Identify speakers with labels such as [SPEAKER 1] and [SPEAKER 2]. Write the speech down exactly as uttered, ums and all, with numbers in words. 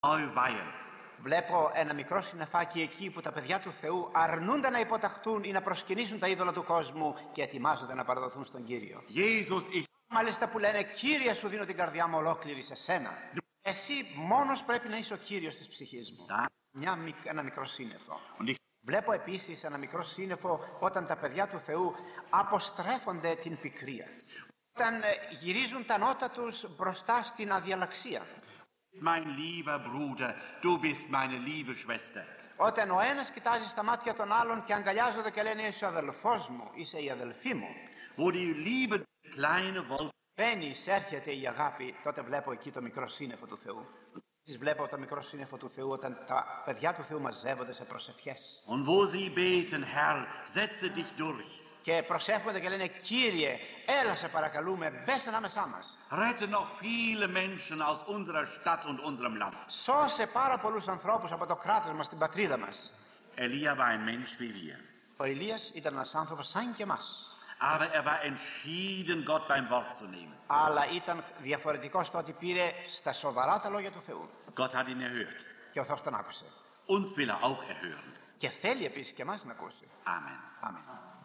[SPEAKER 1] weihen.
[SPEAKER 2] Βλέπω ένα μικρό συννεφάκι εκεί που τα παιδιά του Θεού αρνούνται να υποταχθούν ή να προσκυνήσουν τα είδωλα του κόσμου και ετοιμάζονται να παραδοθούν στον Κύριο.
[SPEAKER 1] Jesus, ich
[SPEAKER 2] Μάλιστα που λένε, Κύριε, σου δίνω την καρδιά μου ολόκληρη σε σένα. Εσύ μόνος πρέπει να είσαι ο Κύριος της ψυχής μου. Μια, ένα μικρό σύννεφο. Βλέπω επίσης ένα μικρό σύννεφο όταν τα παιδιά του Θεού αποστρέφονται την πικρία. Όταν γυρίζουν τα νότα τους μπροστά στην αδιαλαξία.
[SPEAKER 1] Mein lieber Bruder, du bist meine liebe Schwester.
[SPEAKER 2] Όταν ο ένας κοιτάζει στα μάτια των άλλων και αγκαλιάζονται και λένε, είσαι ο αδελφός μου, είσαι η αδελφή μου.
[SPEAKER 1] Wo die Liebe kleine Wolke
[SPEAKER 2] Μπαίνει, εισέρχεται η αγάπη, τότε βλέπω εκεί το μικρό σύννεφο του Θεού. Εσείς βλέπω το μικρό σύννεφο του Θεού όταν τα παιδιά του Θεού μαζεύονται σε προσευχές.
[SPEAKER 1] Und wo sie beten, Herr, setze dich durch.
[SPEAKER 2] Και προσεύχονται και λένε, Κύριε, έλα σε παρακαλούμε, μπες ανάμεσά μας.
[SPEAKER 1] Rette noch viele Menschen aus unserer Stadt und unserem Land.
[SPEAKER 2] Σώσε πάρα πολλούς ανθρώπους από το κράτος μας, την πατρίδα μας.
[SPEAKER 1] Elia war ein Mensch wie wir.
[SPEAKER 2] Ο Ηλίας ήταν ένας άνθρωπος σαν και εμάς.
[SPEAKER 1] Aber er war entschieden, Gott beim Wort zu nehmen.
[SPEAKER 2] Αλλά ήταν διαφορετικός στο ότι πήρε στα σοβαρά τα λόγια του Θεού.
[SPEAKER 1] Gott hat ihn erhört.
[SPEAKER 2] Και ο Θεός τον άκουσε.
[SPEAKER 1] Uns will er auch erhören.
[SPEAKER 2] Και θέλει επίσης και εμάς να ακούσει.
[SPEAKER 1] Amen.
[SPEAKER 2] Αμήν.